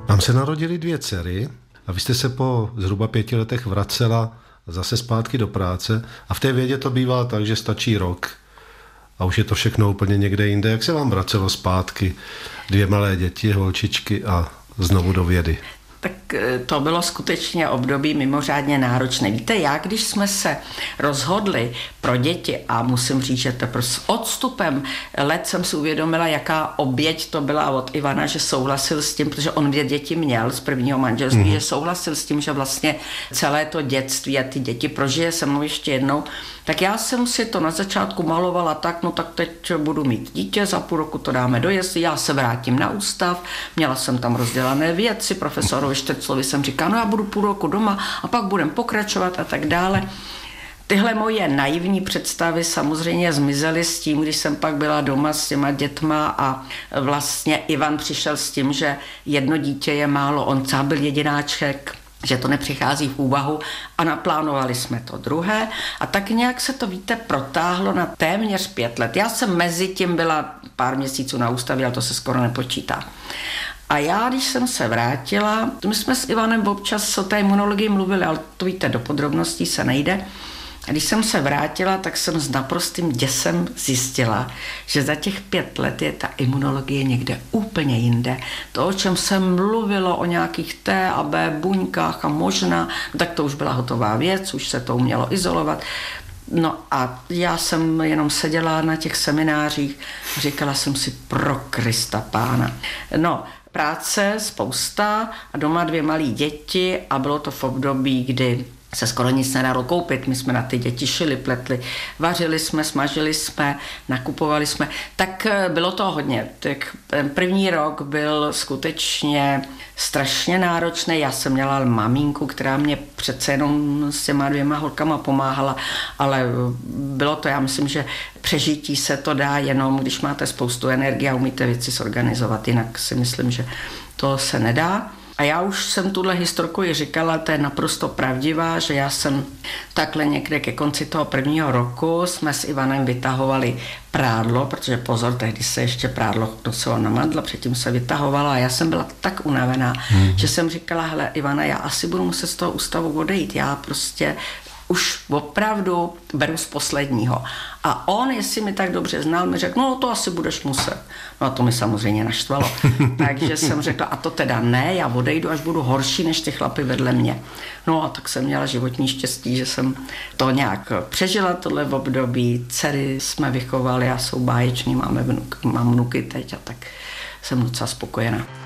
Vám se narodily 2 dcery a vy jste se po zhruba 5 letech vracela zase zpátky do práce a v té vědě to bývá tak, že stačí rok a už je to všechno úplně někde jinde. Jak se vám vracelo zpátky 2 malé děti, holčičky a znovu do vědy? Tak to bylo skutečně období mimořádně náročné. Víte, já když jsme se rozhodli pro děti a musím říct, že teprve s odstupem let jsem si uvědomila, jaká oběť to byla od Ivana, že souhlasil s tím, protože on 2 děti měl z prvního manželství, že souhlasil s tím, že vlastně celé to dětství a ty děti prožije se mnou ještě jednou. Tak já jsem si to na začátku malovala tak, no tak teď budu mít dítě, za půl roku to dáme do jesli, já se vrátím na ústav, měla jsem tam rozdělané věci, profesorovi Štrclovi jsem říkala, no já budu půl roku doma a pak budem pokračovat a tak dále. Tyhle moje naivní představy samozřejmě zmizely s tím, když jsem pak byla doma s těma dětma a vlastně Ivan přišel s tím, že 1 dítě je málo, on sám byl jedináček, že to nepřichází v úvahu a naplánovali jsme to druhé a tak nějak se to, víte, protáhlo na téměř 5 let. Já jsem mezi tím byla pár měsíců na ústavě, ale to se skoro nepočítá. A já, když jsem se vrátila, my jsme s Ivanem občas o té imunologii mluvili, ale to víte, do podrobností se nejde. A když jsem se vrátila, tak jsem s naprostým děsem zjistila, že za těch 5 let je ta imunologie někde úplně jinde. To, o čem se mluvilo, o nějakých T a B buňkách a možná, tak to už byla hotová věc, už se to umělo izolovat. No a já jsem jenom seděla na těch seminářích a říkala jsem si pro Krista Pána. No, práce spousta a doma 2 malí děti a bylo to v období, kdy se skoro nic nedalo koupit. My jsme na ty děti šili, pletli, vařili jsme, smažili jsme, nakupovali jsme. Tak bylo to hodně. Tak ten první rok byl skutečně strašně náročný. Já jsem měla maminku, která mě přece jenom s těma 2 holkama pomáhala, ale bylo to, já myslím, že přežití se to dá jenom, když máte spoustu energie a umíte věci zorganizovat. Jinak si myslím, že to se nedá. A já už jsem tuhle historku i říkala, to je naprosto pravdivá, že já jsem takhle někde ke konci toho 1. roku jsme s Ivanem vytahovali prádlo, protože pozor, tehdy se ještě prádlo nosilo na mandle, předtím se vytahovalo a já jsem byla tak unavená, že jsem říkala, hele Ivana, já asi budu muset z toho ústavu odejít, já prostě už opravdu beru z posledního. A on, jestli mi tak dobře znal, mi řekl, no to asi budeš muset. No a to mi samozřejmě naštvalo. Takže jsem řekla, a to teda ne, já odejdu, až budu horší než ty chlapy vedle mě. No a tak jsem měla životní štěstí, že jsem to nějak přežila, tohle v období. Dcery jsme vychovali a jsou báječní, mám vnuky teď a tak jsem docela spokojená.